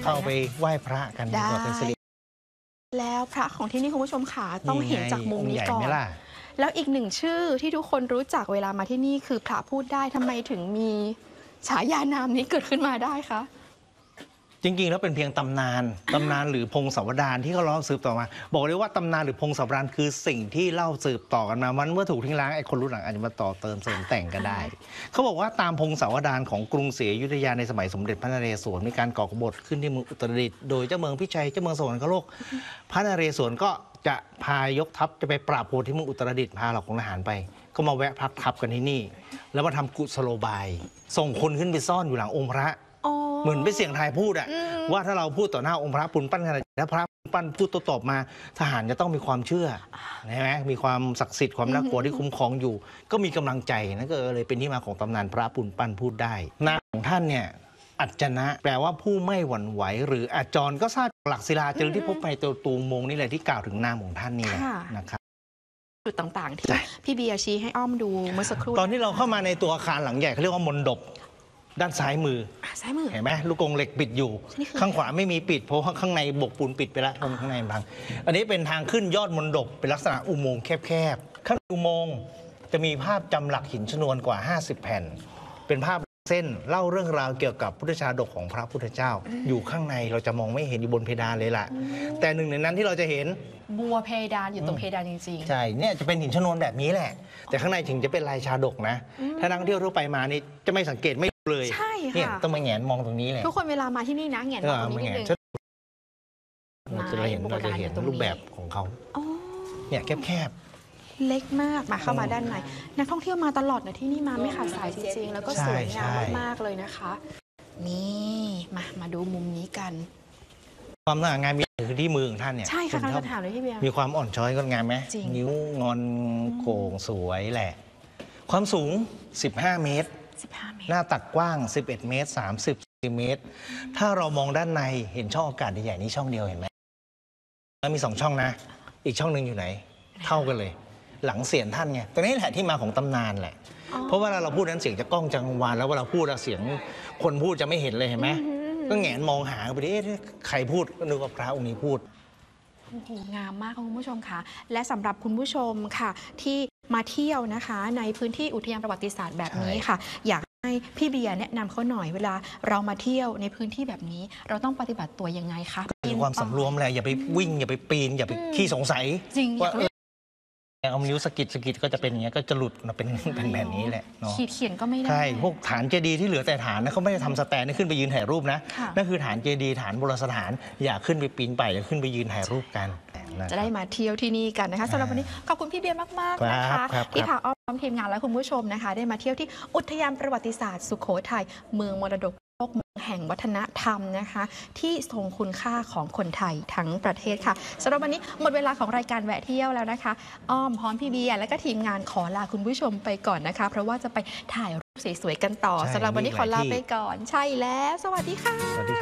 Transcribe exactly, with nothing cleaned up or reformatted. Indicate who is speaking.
Speaker 1: เข้าไปไหว้พระกันดีกว่าเป็นสิริ
Speaker 2: แล้วพระของที่นี่คุณผู้ชมขาต้องเห็นจากมุมนี้ก่อนแล้วอีกหนึ่งชื่อที่ทุกคนรู้จักเวลามาที่นี่คือพระพูดได้ทำไมถึงมีฉายานามนี้เกิดขึ้นมาได้คะ
Speaker 1: จริงๆแล้วเป็นเพียงตำนานตำนานหรือพงศาวดารที่เขาเล่าสืบต่อมาบอกเลยว่าตำนานหรือพงศาวดารคือสิ่งที่เล่าสืบต่อกันมามันเมื่อถูกทิ้งร้างไอ้คนรุ่นหลังอาจจะมาต่อเติมเสริมแต่งก็ได้เขาบอกว่าตามพงศาวดารของกรุงศรีอยุธยาในสมัยสมเด็จพระนเรศวรมีการก่อกบฏขึ้นที่เมืองอุตรดิตถ์โดยเจ้าเมืองพิชัยเจ้าเมืองสวรรคโลกพระนเรศวรก็จะพายกทัพจะไปปราบโหดที่เมืองอุตรดิตถ์พาเหล่าของทหารไปก็มาแวะพักทัพกันที่นี่แล้วมาทำกุศโลบายส่งคนขึ้นไปซ่อนอยู่หลังองค์พระเหมือนไปเสียงทายพูดอะว่าถ้าเราพูดต่อหน้าองค์พระปุณปั้นขนาดนี้แล้วพระปุณปั้นพูดโต้ตอบมาทหารจะต้องมีความเชื่อใช่ไหมมีความศักดิ์สิทธิ์ความน่ากลัวที่คุ้มครองอยู่ก็มีกำลังใจนั่นก็เลยเป็นที่มาของตำนานพระปุณปั้นพูดได้นามของท่านเนี่ยอัจฉนะแปลว่าผู้ไม่หวั่นไหวหรืออาจรก็ทราบจากหลักศิลาจารึกที่พบในตัวตูมงนี่แหละที่กล่าวถึงนามของท่านนี่แหละนะครับ
Speaker 2: จุดต่างๆที่พี่เบียร์ชี้ให้อ้อมดูเมื่อสักครู่
Speaker 1: ตอนที่เราเข้ามาในตัวอาคารหลังใหญ่เขาเรียกว่ามณฑปด้านซ้ายมือ
Speaker 2: ซ้ายมือ
Speaker 1: เห็นไหมลูกกรงเหล็กปิดอยู่ข้างขวาไม่มีปิดเพราะข้างในบกปูนปิดไปแล้วข้างในพังอันนี้เป็นทางขึ้นยอดมณฑปเป็นลักษณะอุโมงค์แคบๆข้างอุโมงค์จะมีภาพจำหลักหินชนวนกว่าห้าสิบแผ่นเป็นภาพเส้นเล่าเรื่องราวเกี่ยวกับพุทธชาดกของพระพุทธเจ้าอยู่ข้างในเราจะมองไม่เห็นอยู่บนเพดานเลยล่ะแต่หนึ่งในนั้นที่เราจะเห็น
Speaker 2: บัวเพดานอยู่ตรงเพดานจริง
Speaker 1: ๆใช่เนี่ยจะเป็นหินชนวนแบบนี้แหละแต่ข้างในถึงจะเป็นลายชาดกนะถ้านักท่องเที่ยวทั่วไปมานี่จะไม่สังเกตไม่เลย
Speaker 2: ใช่ค่ะ
Speaker 1: เนี่ยต้องมาแงนมองตรงนี้เลย
Speaker 2: ทุกคนเวลามาที่นี่นะแงนมองตรงนี้นิดนึง
Speaker 1: เราจะเห็นเราจะเห็นรูปแบบของเขาเนี่ยแคบ
Speaker 2: เล็กมากมาเข้ามาด้านในนักท่องเที่ยวมาตลอดนะที่นี่มาไม่ขาดสายจริงๆแล้วก็สวยงามมากเลยนะคะนี่มามาดูมุมนี้กัน
Speaker 1: ความสง่างามมีคือที่มือของท่านเนี่ย
Speaker 2: ใช่ค่ะการถามเลยพี่เบียร์
Speaker 1: มีความอ่อนช้อยงดงามไหมนิ้วงอนโก่งสวยแหละความสูงสิบห้าเมตรหน้าตักกว้างสิบเอ็ดเมตรสามสิบเซนติเมตรถ้าเรามองด้านในเห็นช่องอากาศใหญ่ๆนี้ช่องเดียวเห็นไหมแล้วมีสองช่องนะอีกช่องหนึ่งอยู่ไหนเท่ากันเลยหลังเสียงท่านไงตรงนี้แหละที่มาของตำนานแหละเพราะว่าเราพูดนั้นเสียงจะก้องจังหวานแล้วเวลาพูดเสียงคนพูดจะไม่เห็นเลยเห็นไหมก็แงนมองหาไปดิใครพูดก็นึกว่าพระองค์นี้พูด
Speaker 2: โอ้โหงามมากคุณผู้ชมค่ะและสำหรับคุณผู้ชมค่ะที่มาเที่ยวนะคะในพื้นที่อุทยานประวัติศาสตร์แบบนี้ค่ะอยากให้พี่เบียร์แนะนำเขาหน่อยเวลาเรามาเที่ยวในพื้นที่แบบนี้เราต้องปฏิบัติตัวยังไงคะ
Speaker 1: มีความสำรวมแหละอย่าไปวิ่งอย่าไปปีนอย่าไปขี้สงสัย
Speaker 2: จริง
Speaker 1: ว่าเอานิ้วสกิดสกิดก็จะเป็นอย่างเงี้ยก็จะหลุดมาเป็นเป็นแบบนี้แหละเนาะ
Speaker 2: ขีดเขียนก็ไม่ได้
Speaker 1: ใช่พวกฐานเจดีย์ที่เหลือแต่ฐานนะเขาไม่ได้ทำสแตนขึ้นไปยืนถ่ายรูปนะนั่นคือฐานเจดีย์ฐานโบราณสถานอย่าขึ้นไปปีนป่ายอย่าขึ้นไปยืนถ่ายรูปกัน
Speaker 2: จะได้มาเที่ยวที่นี่กันนะคะสำหรับวันนี้ขอบคุณพี่เบียร์มากๆนะคะที่พาอ้อมทีมงานและคุณผู้ชมนะคะได้มาเที่ยวที่อุทยานประวัติศาสตร์สุโขทัยเมืองมรดกโลกเมืองแห่งวัฒนธรรมนะคะที่ทรงคุณค่าของคนไทยทั้งประเทศค่ะสำหรับวันนี้หมดเวลาของรายการแวะเที่ยวแล้วนะคะอ้อมพร้อมพี่เบียร์และก็ทีมงานขอลาคุณผู้ชมไปก่อนนะคะเพราะว่าจะไปถ่ายรูปสวยๆกันต่อสำหรับวันนี้ขอลาไปก่อนใช่แล้วสวัสดีค่ะ